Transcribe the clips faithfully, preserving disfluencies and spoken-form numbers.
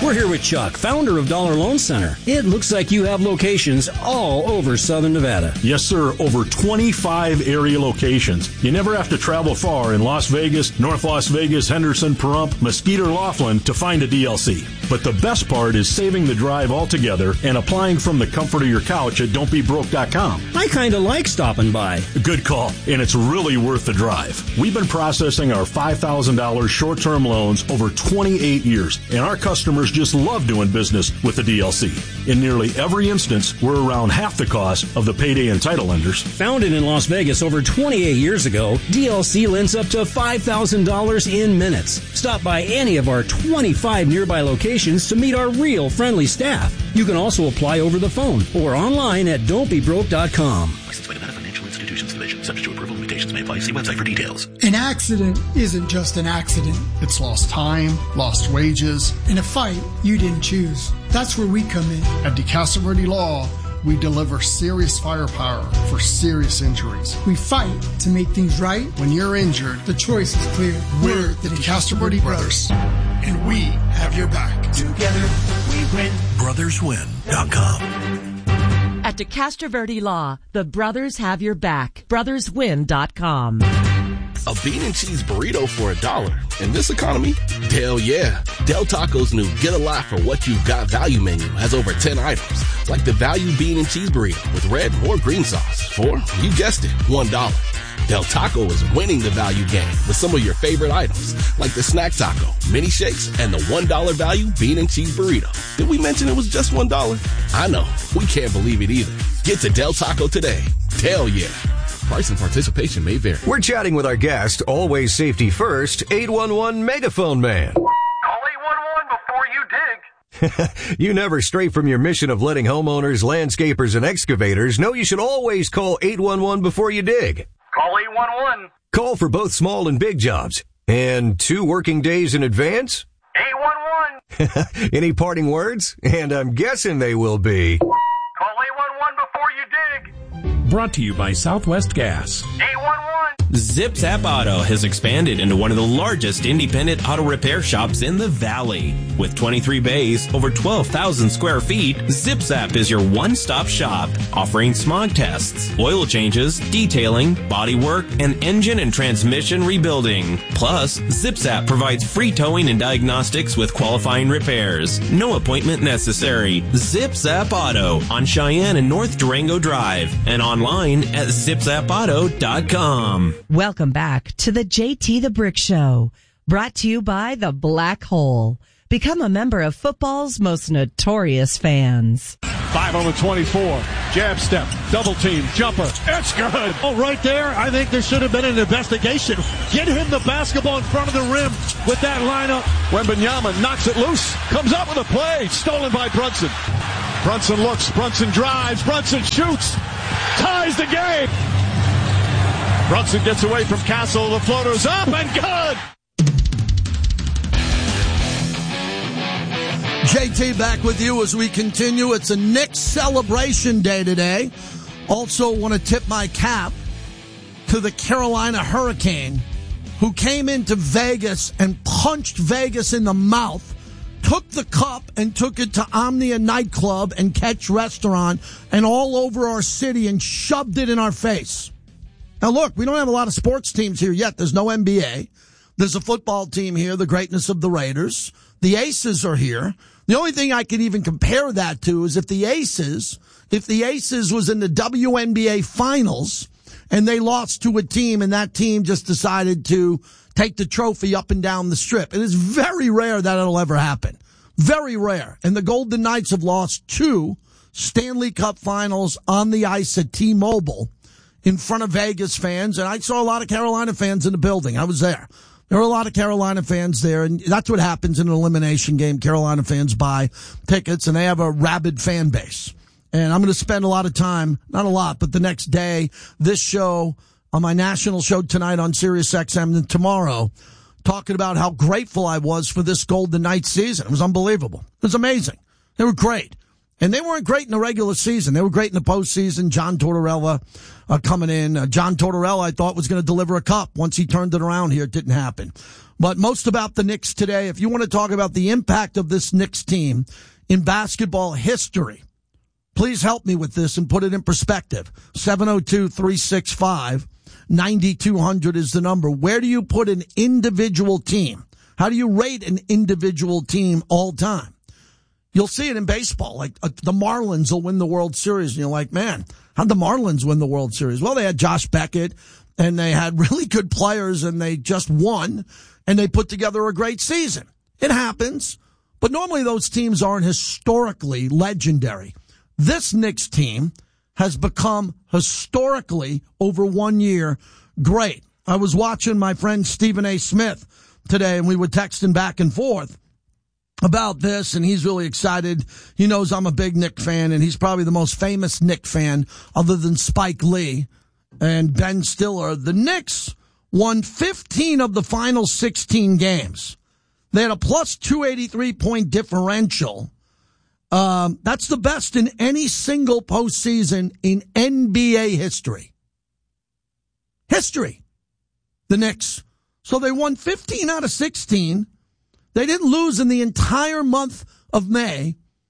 We're here with Chuck, founder of Dollar Loan Center. It looks like you have locations all over Southern Nevada. Yes, sir. Over twenty-five area locations. You never have to travel far in Las Vegas, North Las Vegas, Henderson, Pahrump, Mesquite, or Laughlin to find a D L C. But the best part is saving the drive altogether and applying from the comfort of your couch at don't be broke dot com. I kind of like stopping by. Good call, and it's really worth the drive. We've been processing our five thousand dollars short-term loans over twenty-eight years, and our customers just love doing business with the D L C. In nearly every instance, we're around half the cost of the payday and title lenders. Founded in Las Vegas over twenty-eight years ago, D L C lends up to five thousand dollars in minutes. Stop by any of our twenty-five nearby locations to meet our real friendly staff. You can also apply over the phone or online at don't be broke dot com. Licensed by Nevada Financial Institutions Division. Subject to approval, limitations may apply. See website for details. An accident isn't just an accident. It's lost time, lost wages, and a fight you didn't choose. That's where we come in. At DeCastro Verde Law, we deliver serious firepower for serious injuries. We fight to make things right. When you're injured, the choice is clear. We're the DeCastro Verde Brothers, and we have your back. Together, we win. brothers win dot com. At DeCastro Verde Law, the brothers have your back. brothers win dot com. A bean and cheese burrito for a dollar. In this economy? Hell yeah. Del Taco's new Get a Lot for What You've Got value menu has over ten items, like the value bean and cheese burrito with red or green sauce for, you guessed it, one dollar. Del Taco is winning the value game with some of your favorite items, like the snack taco, mini shakes, and the one dollar value bean and cheese burrito. Did we mention it was just one dollar? I know. We can't believe it either. Get to Del Taco today. Hell yeah. Price and participation may vary. We're chatting with our guest, always safety first, eight one one Megaphone Man. Call eight one one before you dig. You never stray from your mission of letting homeowners, landscapers, and excavators know you should always call eight one one before you dig. Call eight one one. Call for both small and big jobs. And two working days in advance? eight one one. Any parting words? And I'm guessing they will be... Call eight one one before you dig. Brought to you by Southwest Gas. eight one one. Zip Zap Auto has expanded into one of the largest independent auto repair shops in the Valley. With twenty-three bays, over twelve thousand square feet, Zip Zap is your one-stop shop, offering smog tests, oil changes, detailing, body work, and engine and transmission rebuilding. Plus, Zip Zap provides free towing and diagnostics with qualifying repairs. No appointment necessary. Zip Zap Auto on Cheyenne and North Durango Drive and online at zip zap auto dot com. Welcome back to the J T the Brick Show, brought to you by The Black Hole. Become a member of football's most notorious fans. Five on the twenty-four. Jab step. Double team. Jumper. It's good. Oh, right there. I think there should have been an investigation. Get him the basketball in front of the rim with that lineup. Wembanyama knocks it loose. Comes up with a play. Stolen by Brunson. Brunson looks. Brunson drives. Brunson shoots. Ties the game. Brunson gets away from Castle. The floater's up and good. J T back with you as we continue. It's a Knicks celebration day today. Also want to tip my cap to the Carolina Hurricane, who came into Vegas and punched Vegas in the mouth, took the cup and took it to Omnia Nightclub and Catch Restaurant and all over our city and shoved it in our face. Now, look, we don't have a lot of sports teams here yet. There's no N B A. There's a football team here, the greatness of the Raiders. The Aces are here. The only thing I can even compare that to is if the Aces, if the Aces was in the W N B A finals and they lost to a team and that team just decided to take the trophy up and down the strip. It is very rare that it'll ever happen. Very rare. And the Golden Knights have lost two Stanley Cup finals on the ice at T-Mobile in front of Vegas fans. And I saw a lot of Carolina fans in the building. I was there. There were a lot of Carolina fans there, and that's what happens in an elimination game. Carolina fans buy tickets, and they have a rabid fan base. And I'm going to spend a lot of time, not a lot, but the next day, this show, on my national show tonight on Sirius X M, and tomorrow, talking about how grateful I was for this Golden Knights season. It was unbelievable. It was amazing. They were great. And they weren't great in the regular season. They were great in the postseason. John Tortorella uh, coming in. Uh, John Tortorella, I thought, was going to deliver a cup. Once he turned it around here, it didn't happen. But most about the Knicks today, if you want to talk about the impact of this Knicks team in basketball history, please help me with this and put it in perspective. seven oh two, three six five, nine two hundred is the number. Where do you put an individual team? How do you rate an individual team all time? You'll see it in baseball. Like uh, the Marlins will win the World Series, and you're like, man, how'd the Marlins win the World Series? Well, they had Josh Beckett, and they had really good players, and they just won, and they put together a great season. It happens, but normally those teams aren't historically legendary. This Knicks team has become historically, over one year, great. I was watching my friend Stephen A. Smith today, and we were texting back and forth about this, and he's really excited. He knows I'm a big Knick fan, and he's probably the most famous Knick fan other than Spike Lee and Ben Stiller. The Knicks won fifteen of the final sixteen games. They had a plus two eighty-three point differential. Um, that's the best in any single postseason in N B A history. History. The Knicks. So they won fifteen out of sixteen. They didn't lose in the entire month of May.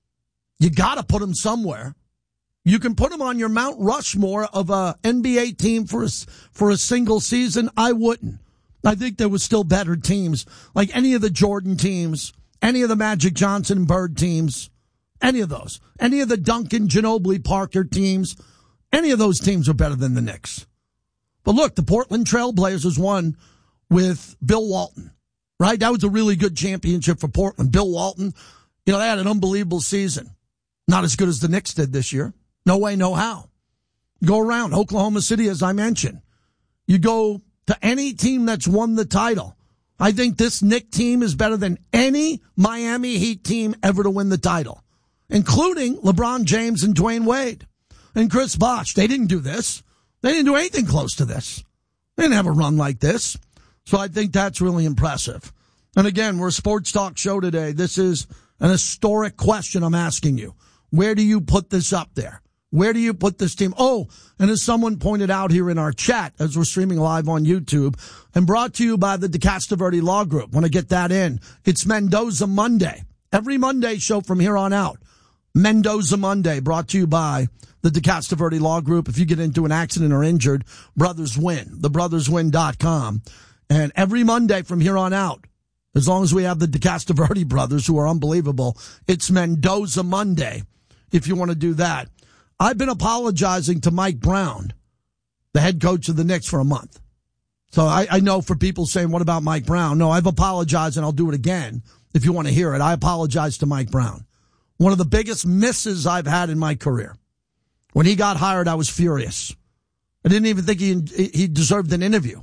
You got to put them somewhere. You can put them on your Mount Rushmore of a N B A team for a, for a single season. I wouldn't. I think there was still better teams, like any of the Jordan teams, any of the Magic Johnson and Bird teams, any of those, any of the Duncan, Ginobili, Parker teams. Any of those teams are better than the Knicks. But look, the Portland Trailblazers won with Bill Walton. Right? That was a really good championship for Portland. Bill Walton, you know, they had an unbelievable season. Not as good as the Knicks did this year. No way, no how. Go around Oklahoma City, as I mentioned. You go to any team that's won the title. I think this Knicks team is better than any Miami Heat team ever to win the title, including LeBron James and Dwayne Wade and Chris Bosh. They didn't do this. They didn't do anything close to this. They didn't have a run like this. So I think that's really impressive. And again, we're a sports talk show today. This is an historic question I'm asking you. Where do you put this up there? Where do you put this team? Oh, and as someone pointed out here in our chat, as we're streaming live on YouTube, and brought to you by the DeCastroverde Law Group. Want to get that in. It's Mendoza Monday. Every Monday show from here on out. Mendoza Monday, brought to you by the DeCastroverde Law Group. If you get into an accident or injured, Brothers Win, the brothers win dot com. And every Monday from here on out, as long as we have the DeCastroverde brothers, who are unbelievable, it's Mendoza Monday, if you want to do that. I've been apologizing to Mike Brown, the head coach of the Knicks, for a month. So I, I know for people saying, what about Mike Brown? No, I've apologized, and I'll do it again if you want to hear it. I apologize to Mike Brown. One of the biggest misses I've had in my career. When he got hired, I was furious. I didn't even think he he deserved an interview.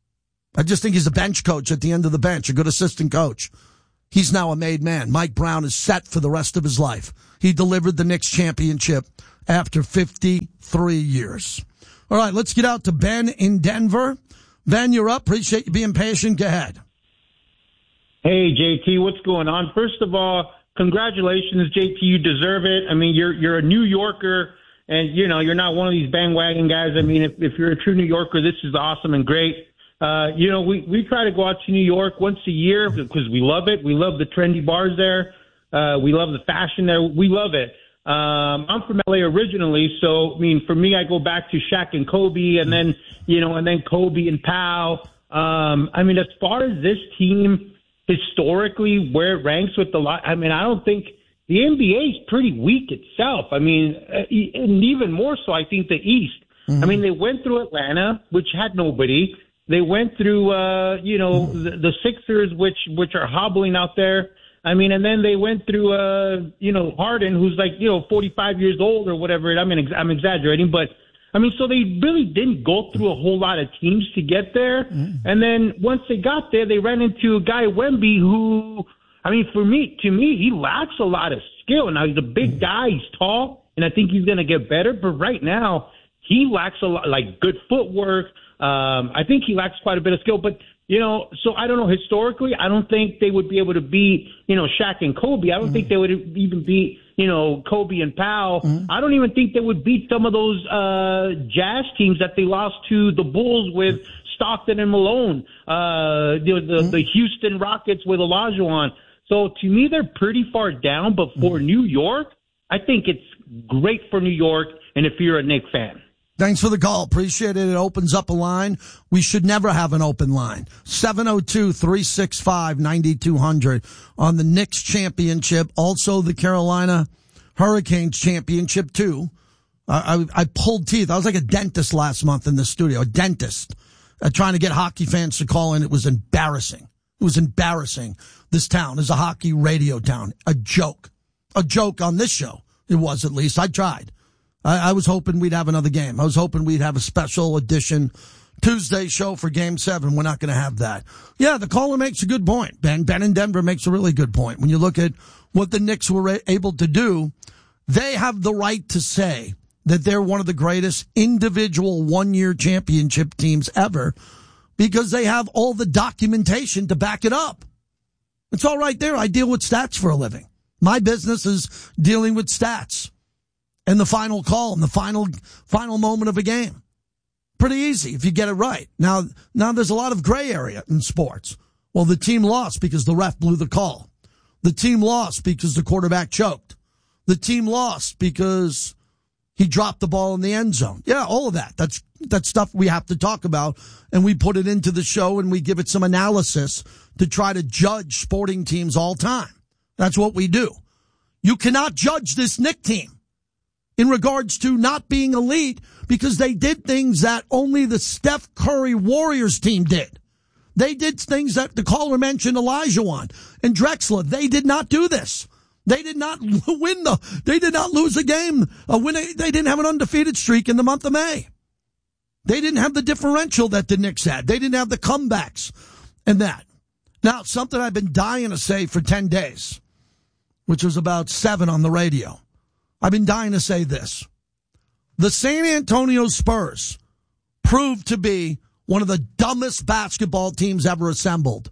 I just think he's a bench coach at the end of the bench, a good assistant coach. He's now a made man. Mike Brown is set for the rest of his life. He delivered the Knicks championship after fifty-three years. All right, let's get out to Ben in Denver. Ben, you're up. Appreciate you being patient. Go ahead. Hey, J T, what's going on? First of all, congratulations, J T. You deserve it. I mean, you're you're a New Yorker, and, you know, you're not one of these bandwagon guys. I mean, if, if you're a true New Yorker, this is awesome and great. Uh, you know, we, we try to go out to New York once a year because we love it. We love the trendy bars there. Uh, we love the fashion there. We love it. Um, I'm from L A originally, so, I mean, for me, I go back to Shaq and Kobe, and then, you know, and then Kobe and Powell. Um, I mean, as far as this team historically, where it ranks with the lot, I mean, I don't think the N B A is pretty weak itself. I mean, and even more so, I think the East. Mm-hmm. I mean, they went through Atlanta, which had nobody. They went through, uh, you know, the, the Sixers, which which are hobbling out there. I mean, and then they went through, uh, you know, Harden, who's like, you know, forty-five years old or whatever. I mean, I'm exaggerating, but I mean, so they really didn't go through a whole lot of teams to get there. Mm-hmm. And then once they got there, they ran into a guy, Wemby, who, I mean, for me, to me, he lacks a lot of skill. Now, he's a big guy, he's tall, and I think he's going to get better. But right now, he lacks a lot, like good footwork. Um, I think he lacks quite a bit of skill, but, you know, so I don't know. Historically, I don't think they would be able to beat, you know, Shaq and Kobe. I don't mm-hmm. think they would even beat, you know, Kobe and Powell, mm-hmm. I don't even think they would beat some of those uh, Jazz teams that they lost to the Bulls with Stockton and Malone, uh, the, the, mm-hmm. the Houston Rockets with Olajuwon. So to me, they're pretty far down. But for mm-hmm. New York, I think it's great for New York. And if you're a Knicks fan. Thanks for the call. Appreciate it. It opens up a line. We should never have an open line. seven oh two, three six five, nine two hundred on the Knicks championship. Also the Carolina Hurricanes championship too. Uh, I, I pulled teeth. I was like a dentist last month in the studio, a dentist, uh, trying to get hockey fans to call in. It was embarrassing. It was embarrassing. This town is a hockey radio town. A joke. A joke on this show. It was, at least. I tried. I, I was hoping we'd have another game. I was hoping we'd have a special edition Tuesday show for Game seven. We're not going to have that. Yeah, the caller makes a good point. Ben, Ben in Denver makes a really good point. When you look at what the Knicks were able to do, they have the right to say that they're one of the greatest individual one-year championship teams ever because they have all the documentation to back it up. It's all right there. I deal with stats for a living. My business is dealing with stats and the final call and the final final moment of a game. Pretty easy if you get it right. Now, now there's a lot of gray area in sports. Well, the team lost because the ref blew the call. The team lost because the quarterback choked. The team lost because he dropped the ball in the end zone. Yeah, all of that. That's that's stuff we have to talk about, and we put it into the show and we give it some analysis to try to judge sporting teams all time. That's what we do. You cannot judge this Knick team in regards to not being elite because they did things that only the Steph Curry Warriors team did. They did things that the caller mentioned, Olajuwon and Drexler. They did not do this. They did not win the, they did not lose a game. A win, they didn't have an undefeated streak in the month of May. They didn't have the differential that the Knicks had. They didn't have the comebacks and that. Now, something I've been dying to say for ten days, which was about seven on the radio. I've been dying to say this. The San Antonio Spurs proved to be one of the dumbest basketball teams ever assembled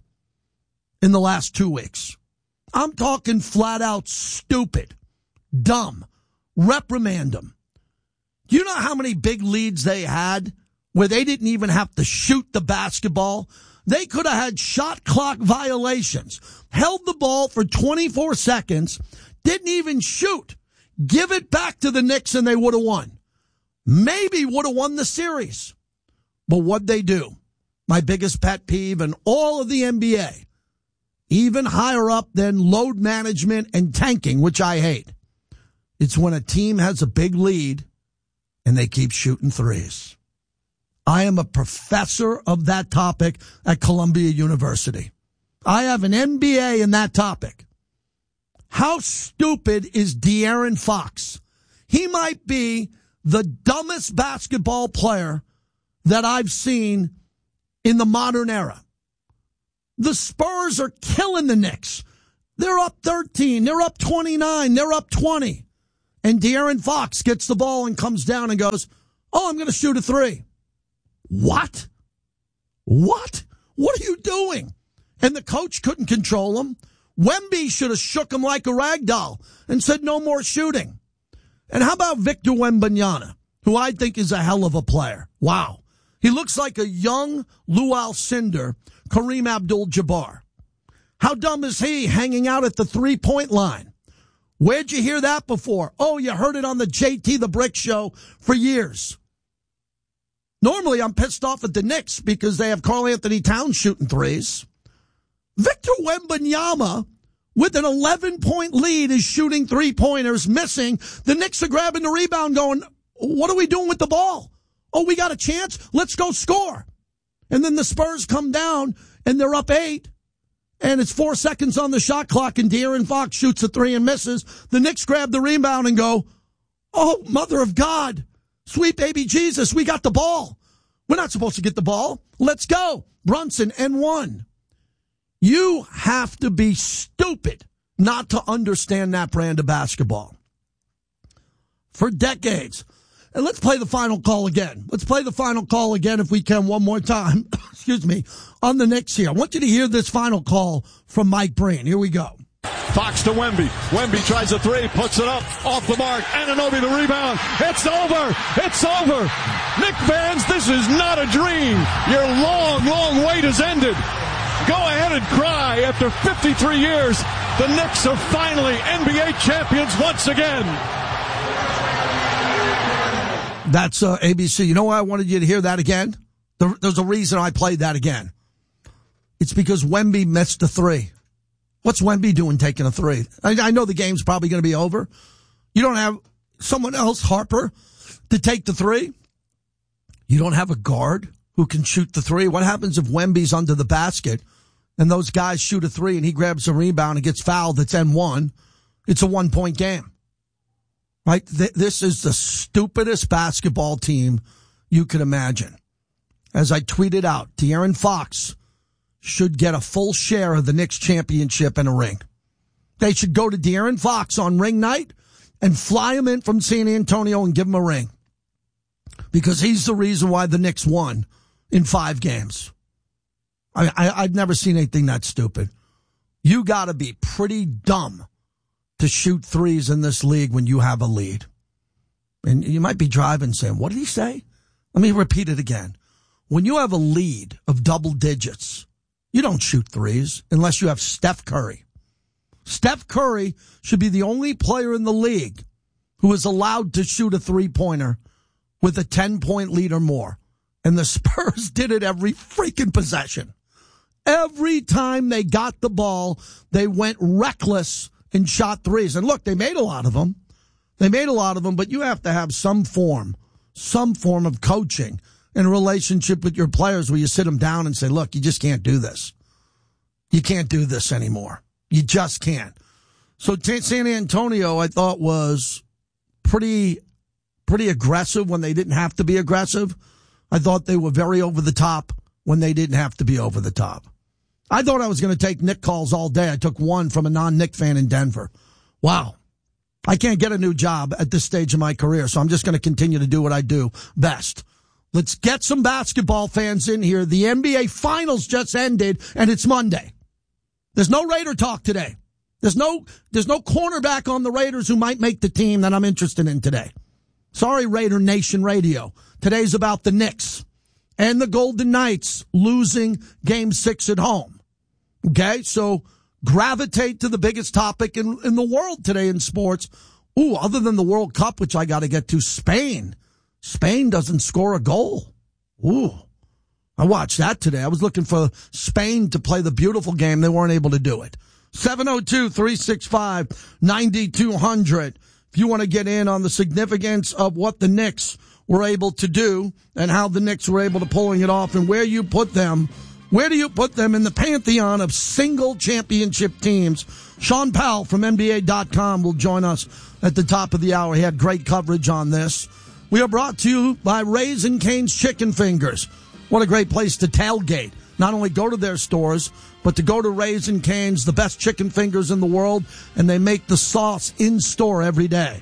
in the last two weeks. I'm talking flat out stupid, dumb, reprimand them. Do you know how many big leads they had where they didn't even have to shoot the basketball? They could have had shot clock violations, held the ball for twenty-four seconds, didn't even shoot. Give it back to the Knicks and they would have won. Maybe would have won the series. But what'd they do? My biggest pet peeve in all of the N B A, even higher up than load management and tanking, which I hate. It's when a team has a big lead and they keep shooting threes. I am a professor of that topic at Columbia University. I have an M B A in that topic. How stupid is De'Aaron Fox? He might be the dumbest basketball player that I've seen in the modern era. The Spurs are killing the Knicks. They're up thirteen. They're up twenty-nine. They're up twenty. And De'Aaron Fox gets the ball and comes down and goes, oh, I'm going to shoot a three. What? What? What are you doing? And the coach couldn't control him. Wemby should have shook him like a rag doll and said no more shooting. And how about Victor Wembanyama, who I think is a hell of a player? Wow. He looks like a young Lou Alcindor, Kareem Abdul-Jabbar. How dumb is he hanging out at the three-point line? Where'd you hear that before? Oh, you heard it on the J T the Brick Show for years. Normally, I'm pissed off at the Knicks because they have Karl Anthony Towns shooting threes. Victor Wembanyama, with an eleven-point lead, is shooting three-pointers, missing. The Knicks are grabbing the rebound going, what are we doing with the ball? Oh, we got a chance? Let's go score. And then the Spurs come down, and they're up eight. And it's four seconds on the shot clock, and De'Aaron Fox shoots a three and misses. The Knicks grab the rebound and go, oh, mother of God. Sweet baby Jesus, we got the ball. We're not supposed to get the ball. Let's go. Brunson and one. You have to be stupid not to understand that brand of basketball. For decades. And let's play the final call again. Let's play the final call again if we can one more time. Excuse me. On the Knicks here. I want you to hear this final call from Mike Breen. Here we go. Fox to Wemby. Wemby tries a three, puts it up, off the mark. Anunoby the rebound. It's over. It's over. Knicks fans, this is not a dream. Your long, long wait has ended. Go ahead and cry. After fifty-three years, the Knicks are finally N B A champions once again. That's uh, A B C. You know why I wanted you to hear that again? There, there's a reason I played that again. It's because Wemby missed a three. What's Wemby doing taking a three? I, I know the game's probably going to be over. You don't have someone else, Harper, to take the three. You don't have a guard who can shoot the three. What happens if Wemby's under the basket and those guys shoot a three and he grabs a rebound and gets fouled? It's N one. It's a one-point game. Right? Th- this is the stupidest basketball team you could imagine. As I tweeted out, De'Aaron Fox should get a full share of the Knicks championship and a ring. They should go to De'Aaron Fox on ring night and fly him in from San Antonio and give him a ring. Because he's the reason why the Knicks won in five games. I, I, I've never seen anything that stupid. You got to be pretty dumb to shoot threes in this league when you have a lead. And you might be driving saying, what did he say? Let me repeat it again. When you have a lead of double digits, you don't shoot threes unless you have Steph Curry. Steph Curry should be the only player in the league who is allowed to shoot a three-pointer with a ten-point lead or more. And the Spurs did it every freaking possession. Every time they got the ball, they went reckless and shot threes. And look, they made a lot of them. They made a lot of them, but you have to have some form, some form of coaching and relationship with your players where you sit them down and say, look, you just can't do this. You can't do this anymore. You just can't. So t- San Antonio, I thought, was pretty, pretty aggressive when they didn't have to be aggressive. I thought they were very over the top when they didn't have to be over the top. I thought I was going to take Knick calls all day. I took one from a non-Knick fan in Denver. Wow. I can't get a new job at this stage of my career, so I'm just going to continue to do what I do best. Let's get some basketball fans in here. The N B A Finals just ended, and it's Monday. There's no Raider talk today. There's no there's no cornerback on the Raiders who might make the team that I'm interested in today. Sorry, Raider Nation Radio. Today's about the Knicks and the Golden Knights losing Game six at home. Okay, so gravitate to the biggest topic in, in the world today in sports. Ooh, other than the World Cup, which I got to get to, Spain. Spain doesn't score a goal. Ooh, I watched that today. I was looking for Spain to play the beautiful game. They weren't able to do it. seven oh two, three six five, nine two hundred. If you want to get in on the significance of what the Knicks were able to do and how the Knicks were able to pulling it off and where you put them, where do you put them in the pantheon of single championship teams? Sean Powell from N B A dot com will join us at the top of the hour. He had great coverage on this. We are brought to you by Raising Cane's Chicken Fingers. What a great place to tailgate. Not only go to their stores, but to go to Raising Cane's, the best chicken fingers in the world, and they make the sauce in store every day.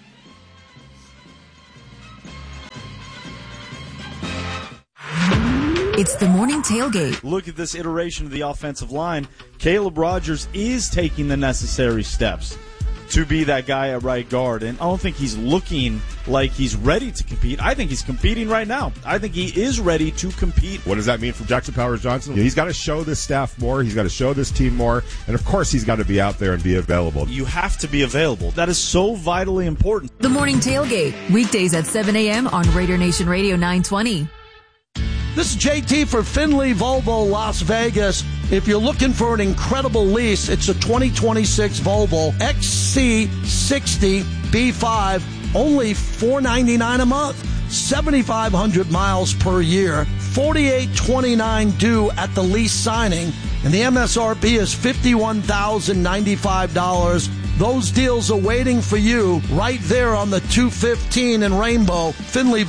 It's the morning tailgate. Look at this iteration of the offensive line. Caleb Rogers is taking the necessary steps to be that guy at right guard. And I don't think he's looking like he's ready to compete. I think he's competing right now. I think he is ready to compete. What does that mean for Jackson Powers Johnson? He's got to show this staff more. He's got to show this team more. And, of course, he's got to be out there and be available. You have to be available. That is so vitally important. The morning tailgate, weekdays at seven a.m. on Raider Nation Radio nine twenty. This is J T for Finley Volvo Las Vegas. If you're looking for an incredible lease, it's a twenty twenty-six Volvo X C sixty B five, only four hundred ninety-nine dollars a month, seventy-five hundred miles per year, forty-eight twenty-nine due at the lease signing, and the M S R P is fifty-one thousand ninety-five dollars. Those deals are waiting for you right there on the two fifteen in Rainbow. Finley